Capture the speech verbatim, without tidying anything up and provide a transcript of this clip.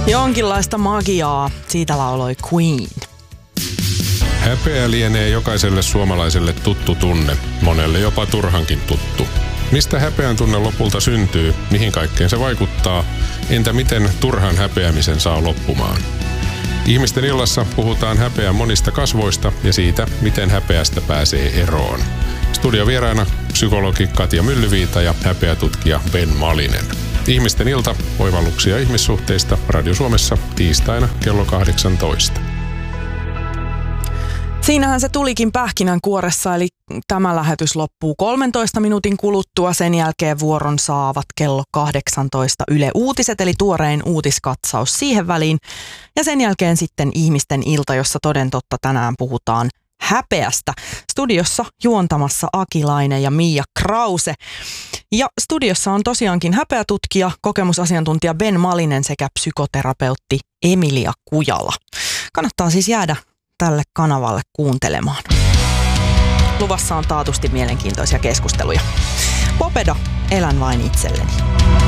Jonkinlaista magiaa, siitä lauloi Queen. Häpeä lienee jokaiselle suomalaiselle tuttu tunne, monelle jopa turhankin tuttu. Mistä häpeän tunne lopulta syntyy, mihin kaikkeen se vaikuttaa, entä miten turhan häpeämisen saa loppumaan? Ihmisten illassa puhutaan häpeän monista kasvoista ja siitä, miten häpeästä pääsee eroon. Studiovieraana psykologi Katja Myllyviita ja häpeätutkija Ben Malinen. Ihmisten ilta, oivalluksia ihmissuhteista Radio Suomessa tiistaina kello kahdeksantoista. Siinähän se tulikin pähkinänkuoressa, eli tämä lähetys loppuu kolmentoista minuutin kuluttua. Sen jälkeen vuoron saavat kello kahdeksantoista Yle Uutiset, eli tuorein uutiskatsaus siihen väliin. Ja sen jälkeen sitten Ihmisten ilta, jossa toden totta tänään puhutaan häpeästä. Studiossa juontamassa Akilainen ja Mia Krause. Ja studiossa on tosiaankin häpeätutkija, kokemusasiantuntija Ben Malinen sekä psykoterapeutti Emilia Kujala. Kannattaa siis jäädä tälle kanavalle kuuntelemaan. Luvassa on taatusti mielenkiintoisia keskusteluja. Popeda, elän vain itselleni.